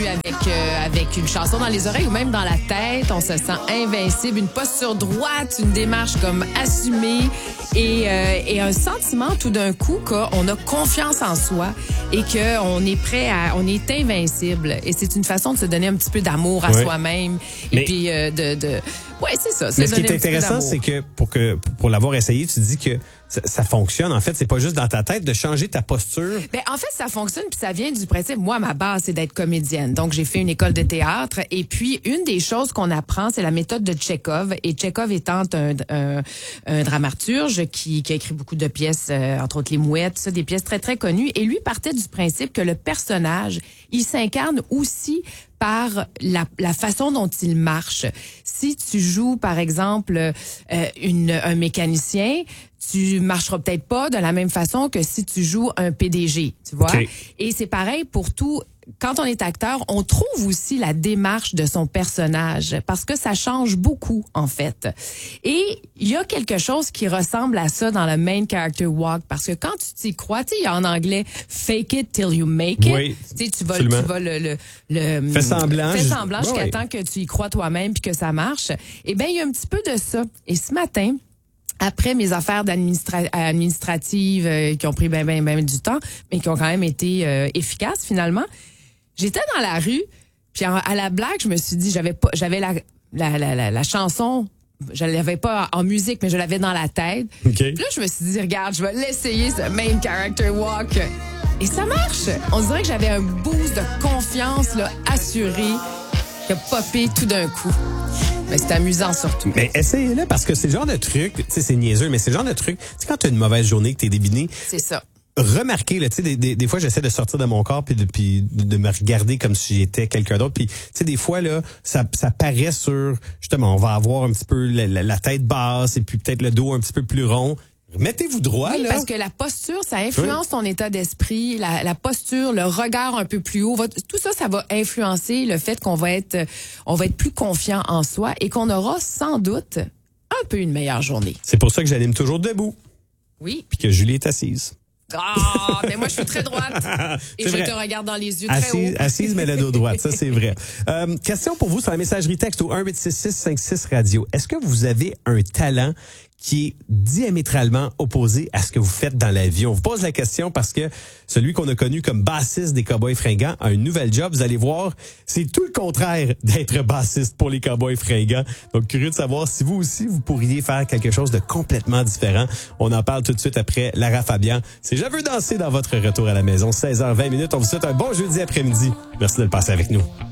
avec une chanson dans les oreilles ou même dans la tête. On se sent invincible, une posture droite, une démarche comme assumée et un sentiment tout d'un coup qu'on a confiance en soi et qu'on est on est invincible. Et c'est une façon de se donner un petit peu d'amour à soi-même. Et puis ouais, c'est ça. Mais ce qui est intéressant, c'est que pour l'avoir essayé, tu dis que ça fonctionne. En fait, c'est pas juste dans ta tête de changer ta posture. Ben, en fait, ça fonctionne puis ça vient du principe. Moi, ma base, c'est d'être comédienne. Donc, j'ai fait une école de théâtre. Et puis, une des choses qu'on apprend, c'est la méthode de Tchekhov. Et Tchekhov étant un dramaturge qui a écrit beaucoup de pièces, entre autres Les Mouettes, ça, des pièces très, très connues. Et lui partait du principe que le personnage, il s'incarne aussi par la façon dont il marche. Si tu joues, par exemple, un mécanicien, tu marcheras peut-être pas de la même façon que si tu joues un PDG, tu vois. Okay. Et c'est pareil pour tout. Quand on est acteur, on trouve aussi la démarche de son personnage parce que ça change beaucoup, en fait. Et il y a quelque chose qui ressemble à ça dans le main character walk parce que quand tu t'y crois, tu sais, il y a en anglais fake it till you make it. Oui, tu sais, tu vas le fais semblant jusqu'à temps que tu y crois toi-même puis que ça marche. Eh ben, il y a un petit peu de ça. Et ce matin, après mes affaires administratives qui ont pris ben du temps, mais qui ont quand même été efficaces finalement, j'étais dans la rue, puis à la blague, je me suis dit, j'avais la chanson, je l'avais pas en musique, mais je l'avais dans la tête. Okay. Puis là, je me suis dit, regarde, je vais l'essayer, ce main character walk. Et ça marche. On dirait que j'avais un boost de confiance là, assuré qui a popé tout d'un coup. Mais c'est amusant surtout. Mais essayez-le parce que c'est le genre de truc, tu sais, c'est niaiseux, mais c'est le genre de truc, tu sais, quand t'as une mauvaise journée, que t'es débiné. C'est ça. Remarquez, là, tu sais, des fois, j'essaie de sortir de mon corps puis de me regarder comme si j'étais quelqu'un d'autre. Puis, tu sais, des fois, là, ça paraît sur, justement, on va avoir un petit peu la tête basse et puis peut-être le dos un petit peu plus rond. Mettez-vous droit, oui, là. parce que la posture, ça influence ton état d'esprit, la posture, le regard un peu plus haut. Tout ça, ça va influencer le fait qu'on va être plus confiant en soi et qu'on aura sans doute un peu une meilleure journée. C'est pour ça que j'anime toujours debout. Oui. Puis que Julie est assise. Ah, mais moi, je suis très droite. Et je te regarde dans les yeux très haut. Assise, mais le dos droit. Ça, c'est vrai. Question pour vous sur la messagerie texte au 1-866-56-radio. Est-ce que vous avez un talent qui est diamétralement opposé à ce que vous faites dans la vie? On vous pose la question parce que celui qu'on a connu comme bassiste des Cowboys Fringants a un nouvel job. Vous allez voir, c'est tout le contraire d'être bassiste pour les Cowboys Fringants. Donc, curieux de savoir si vous aussi, vous pourriez faire quelque chose de complètement différent. On en parle tout de suite après Lara Fabian. C'est Je veux danser dans votre retour à la maison, 16h20. On vous souhaite un bon jeudi après-midi. Merci de le passer avec nous.